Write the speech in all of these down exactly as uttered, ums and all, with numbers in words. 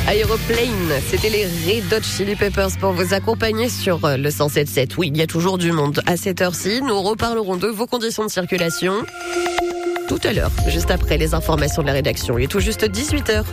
Aeroplane, c'était les Red Hot Chili Peppers pour vous accompagner sur le cent sept sept. Oui, il y a toujours du monde à cette heure-ci. Nous reparlerons de vos conditions de circulation tout à l'heure, juste après les informations de la rédaction. Il est tout juste dix-huit heures.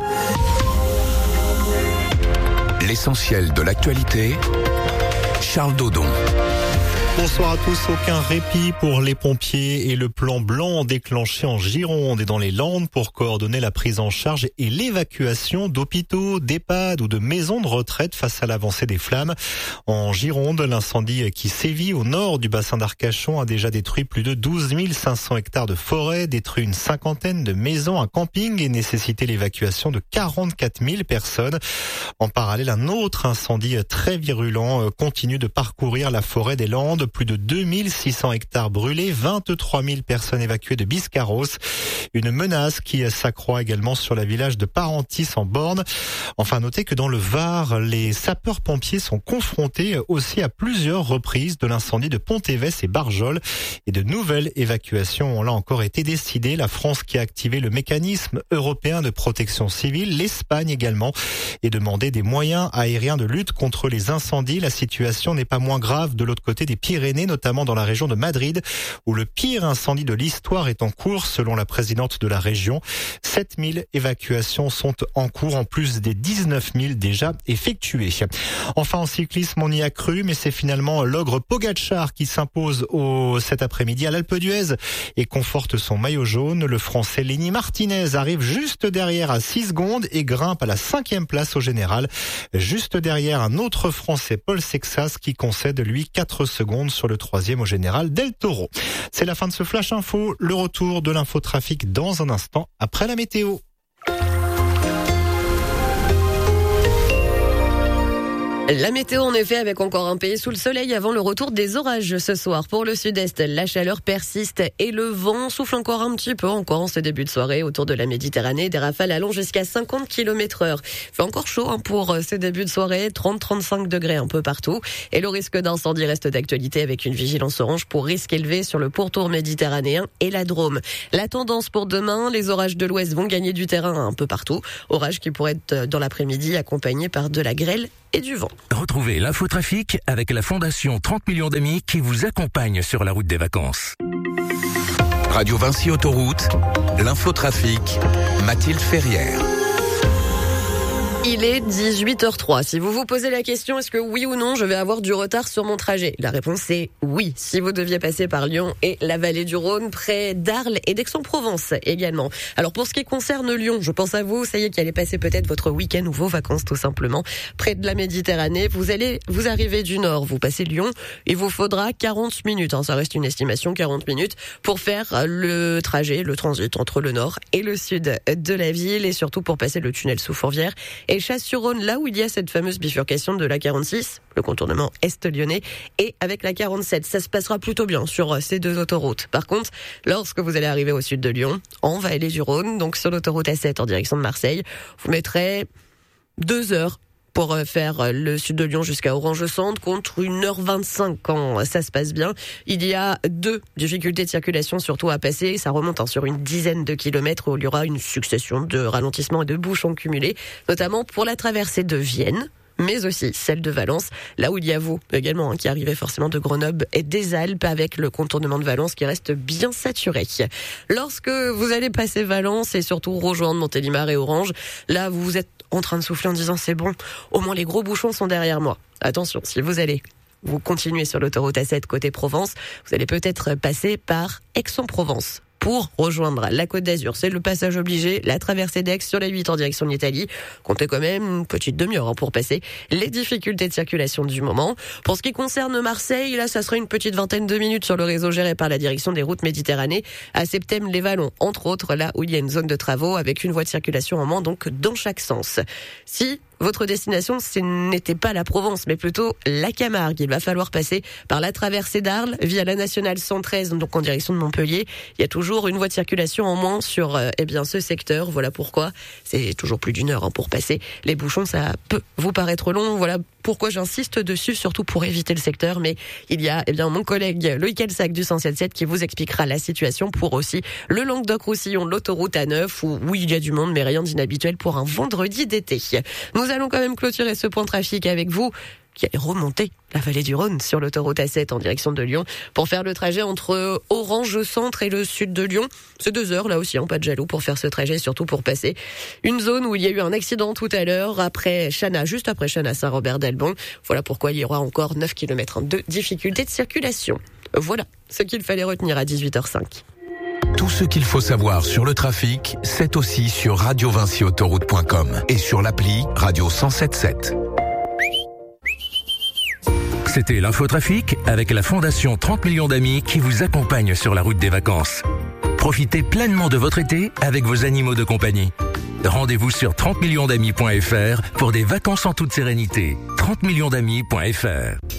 L'essentiel de l'actualité, Charles Dodon. Bonsoir à tous. Aucun répit pour les pompiers et le plan blanc déclenché en Gironde et dans les Landes pour coordonner la prise en charge et l'évacuation d'hôpitaux, d'EHPAD ou de maisons de retraite face à l'avancée des flammes. En Gironde, l'incendie qui sévit au nord du bassin d'Arcachon a déjà détruit plus de douze mille cinq cents hectares de forêt, détruit une cinquantaine de maisons, un camping et nécessité l'évacuation de quarante-quatre mille personnes. En parallèle, un autre incendie très virulent continue de parcourir la forêt des Landes. Plus de deux mille six cents hectares brûlés, vingt-trois mille personnes évacuées de Biscarrosse. Une menace qui s'accroît également sur le village de Parentis en Borne. Enfin, notez que dans le Var, les sapeurs-pompiers sont confrontés aussi à plusieurs reprises de l'incendie de Pontévès et Barjol. Et de nouvelles évacuations ont là encore été décidées. La France qui a activé le mécanisme européen de protection civile, l'Espagne également, et demandé des moyens aériens de lutte contre les incendies. La situation n'est pas moins grave de l'autre côté des Pyrénées, notamment dans la région de Madrid, où le pire incendie de l'histoire est en cours, selon la présidente de la région. sept mille évacuations sont en cours, en plus des dix-neuf mille déjà effectuées. Enfin, en cyclisme, on y a cru, mais c'est finalement l'ogre Pogačar qui s'impose au, cet après-midi à l'Alpe d'Huez et conforte son maillot jaune. Le Français Lenny Martinez arrive juste derrière à six secondes et grimpe à la cinquième place au général. Juste derrière un autre Français, Paul Sexas, qui concède lui quatre secondes sur le troisième au général Del Toro. C'est la fin de ce Flash Info. Le retour de l'infotrafic dans un instant après la météo. La météo, en effet, avec encore un pays sous le soleil avant le retour des orages ce soir. Pour le sud-est, la chaleur persiste et le vent souffle encore un petit peu encore en ce début de soirée autour de la Méditerranée. Des rafales allant jusqu'à cinquante kilomètres heure. Il fait encore chaud hein, pour ce début de soirée, trente à trente-cinq degrés un peu partout. Et le risque d'incendie reste d'actualité avec une vigilance orange pour risque élevé sur le pourtour méditerranéen et la Drôme. La tendance pour demain, les orages de l'ouest vont gagner du terrain un peu partout. Orages qui pourraient être dans l'après-midi accompagnés par de la grêle et du vent. Retrouvez l'infotrafic avec la Fondation trente millions d'amis qui vous accompagne sur la route des vacances. Radio Vinci Autoroute, l'infotrafic, Mathilde Ferrière. Il est dix-huit heures zéro trois. Si vous vous posez la question, est-ce que oui ou non, je vais avoir du retard sur mon trajet? La réponse est oui. Si vous deviez passer par Lyon et la vallée du Rhône, près d'Arles et d'Aix-en-Provence également. Alors pour ce qui concerne Lyon, je pense à vous, ça y est, qui allez passer peut-être votre week-end ou vos vacances tout simplement près de la Méditerranée. Vous allez, vous arrivez du nord, vous passez Lyon, il vous faudra quarante minutes. Hein, ça reste une estimation, quarante minutes pour faire le trajet, le transit entre le nord et le sud de la ville et surtout pour passer le tunnel sous Fourvière et Chasse-sur-Rhône, là où il y a cette fameuse bifurcation de la quarante-six, le contournement est-lyonnais, et avec la quarante-sept. Ça se passera plutôt bien sur ces deux autoroutes. Par contre, lorsque vous allez arriver au sud de Lyon, en vallée du Rhône, donc sur l'autoroute A sept en direction de Marseille, vous mettrez deux heures pour faire le sud de Lyon jusqu'à Orange-Centre, contre une heure vingt-cinq quand ça se passe bien. Il y a deux difficultés de circulation surtout à passer. Ça remonte hein, sur une dizaine de kilomètres où il y aura une succession de ralentissements et de bouchons cumulés, notamment pour la traversée de Vienne, mais aussi celle de Valence, là où il y a vous également, hein, qui arrivez forcément de Grenoble et des Alpes avec le contournement de Valence qui reste bien saturé. Lorsque vous allez passer Valence et surtout rejoindre Montélimar et Orange, là vous êtes en train de souffler en disant c'est bon, au moins les gros bouchons sont derrière moi. Attention, si vous allez vous continuez sur l'autoroute A sept côté Provence, vous allez peut-être passer par Aix-en-Provence pour rejoindre la Côte d'Azur. C'est le passage obligé, la traversée d'Aix sur la huit en direction de l'Italie. Comptez quand même une petite demi-heure hein, pour passer les difficultés de circulation du moment. Pour ce qui concerne Marseille, là, ça sera une petite vingtaine de minutes sur le réseau géré par la direction des routes Méditerranée à Septème-les-Vallons, entre autres, là où il y a une zone de travaux avec une voie de circulation en moins, donc dans chaque sens. Si votre destination, ce n'était pas la Provence, mais plutôt la Camargue. Il va falloir passer par la traversée d'Arles via la nationale cent treize, donc en direction de Montpellier. Il y a toujours une voie de circulation en moins sur euh, eh bien ce secteur. Voilà pourquoi c'est toujours plus d'une heure hein, pour passer. Les bouchons, ça peut vous paraître long. Voilà pourquoi j'insiste dessus, surtout pour éviter le secteur. Mais il y a eh bien mon collègue Loïc Elsac du cent sept sept qui vous expliquera la situation pour aussi le Languedoc-Roussillon, l'autoroute A neuf, où oui, il y a du monde, mais rien d'inhabituel pour un vendredi d'été. Nous allons quand même clôturer ce point trafic avec vous, qui allait remonter la vallée du Rhône sur l'autoroute A sept en direction de Lyon pour faire le trajet entre Orange Centre et le sud de Lyon. C'est deux heures là aussi, hein, pas de jaloux pour faire ce trajet, surtout pour passer une zone où il y a eu un accident tout à l'heure après Chana, juste après Chana Saint-Robert-d'Albon. Voilà pourquoi il y aura encore neuf kilomètres de difficultés de circulation. Voilà ce qu'il fallait retenir à dix-huit heures cinq. Tout ce qu'il faut savoir sur le trafic, c'est aussi sur radio vinci autoroute point com et sur l'appli Radio cent sept sept. C'était l'infotrafic avec la Fondation trente millions d'amis qui vous accompagne sur la route des vacances. Profitez pleinement de votre été avec vos animaux de compagnie. Rendez-vous sur trente millions d'amis point f r pour des vacances en toute sérénité. trente millions d'amis point f r